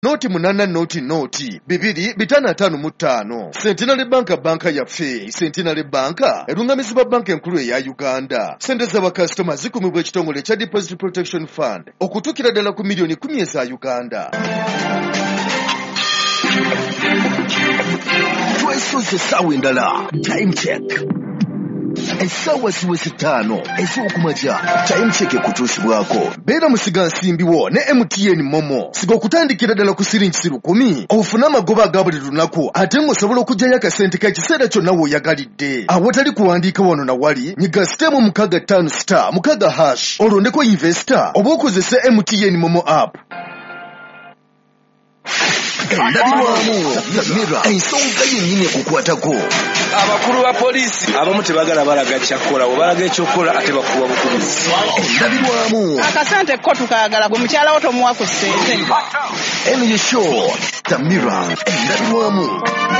noti munana noti bibiri bitana 5 Centenary banka yaffe Centenary banka erungamizibwa banka enkulu eya Uganda. Sente z'abakasitoma zikumibwa ekitongole kya Deposit Protection Fund okutuukira ddala ku milioni 10 eza Uganda. Twesoze essaawa endala. Time check. Essaawa ziweze 5 ez'okumakya. Time check ekutuusibwako. Beera musiga nsimbiwo ne MTN Momo. Siga okutandikira ddala ku siringi 10 ofune amagoba aga buli lunaku ate ng'osobola okuggyayo akasente k'ekiseera kyonna w'oyagalidde. Awatali kuwandiika wano na wali nyiga sitemu 65*6 olondeko investor oba okozese MTN Momo app. Endabirwamu Tamira ensonga yennyini ekukwatako. Abakulu ba polisi abamu tebagala balaga kyakkola bwe balaga ekyokola ate bakuwa bukubizi. Endabirwamu akasente ko tukayagala gwe mukyala wo tomuwa ku ssente. Show Tamira endabirwamu.